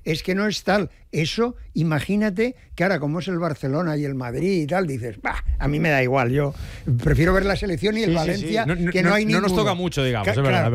es que no es tal. Eso, imagínate que ahora como es el Barcelona y el Madrid y tal, dices, bah, a mí me da igual, yo prefiero ver la selección y el Valencia, que no hay ninguno. No nos toca mucho, digamos, es Claro, verdad.